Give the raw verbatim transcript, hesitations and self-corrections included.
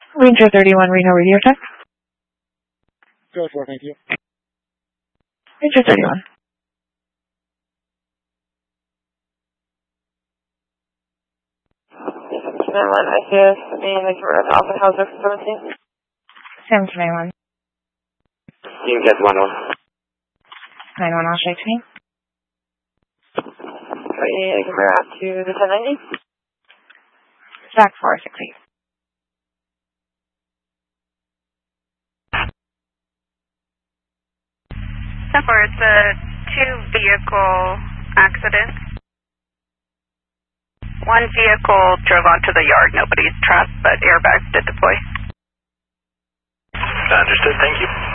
Ranger thirty-one, Reno Radio Check. Go for it, thank you. Ranger thirty-one. nine one, I C S, and the camera of Alpha House of seventeen. seven two nine one. You get one one. nine one, I'll shake me. Right, the camera up to the ten ninety. Jack four six eight. Suffer, it's a two-vehicle accident. One vehicle drove onto the yard. Nobody's trapped, but airbags did deploy. Understood, thank you.